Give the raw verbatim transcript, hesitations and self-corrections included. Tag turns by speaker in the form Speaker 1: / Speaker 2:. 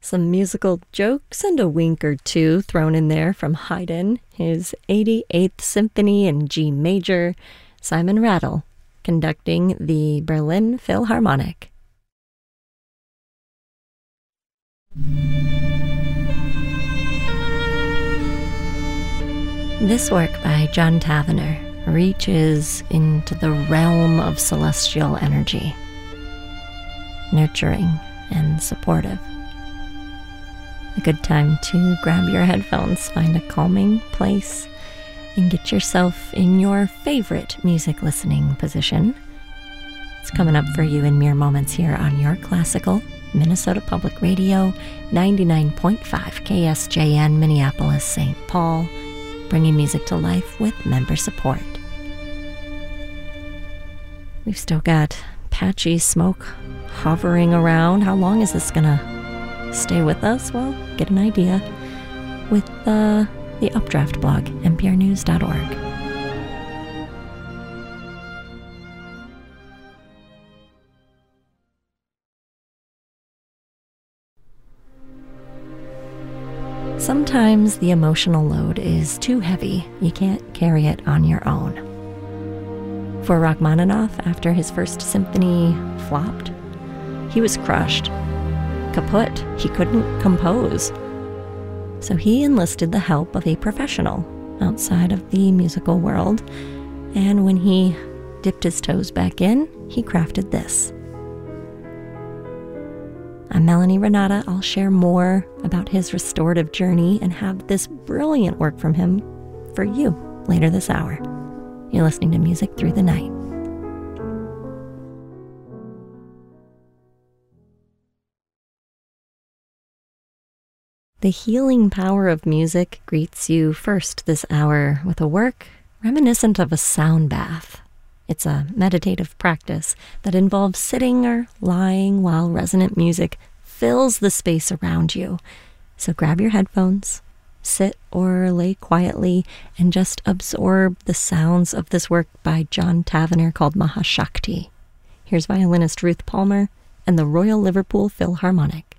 Speaker 1: Some musical jokes and a wink or two thrown in there from Haydn, his eighty-eighth Symphony in G major, Simon Rattle, conducting the Berlin Philharmonic. This work by John Tavener reaches into the realm of celestial energy, nurturing and supportive. A good time to grab your headphones, find a calming place, and get yourself in your favorite music listening position. It's coming up for you in mere moments here on your classical Minnesota Public Radio, ninety-nine point five K S J N, Minneapolis, Saint Paul, bringing music to life with member support. We've still got patchy smoke hovering around. How long is this gonna stay with us? Well, get an idea with uh, the Updraft blog, N P R news dot org. Sometimes the emotional load is too heavy. You can't carry it on your own. For Rachmaninoff, after his first symphony flopped, he was crushed, kaput. He couldn't compose. So he enlisted the help of a professional outside of the musical world, and when he dipped his toes back in, he crafted this. I'm Melanie Renata. I'll share more about his restorative journey and have this brilliant work from him for you later this hour. You're listening to Music Through the Night. The healing power of music greets you first this hour with a work reminiscent of a sound bath. It's a meditative practice that involves sitting or lying while resonant music fills the space around you. So grab your headphones, sit or lay quietly, and just absorb the sounds of this work by John Tavener called Mahashakti. Here's violinist Ruth Palmer and the Royal Liverpool Philharmonic.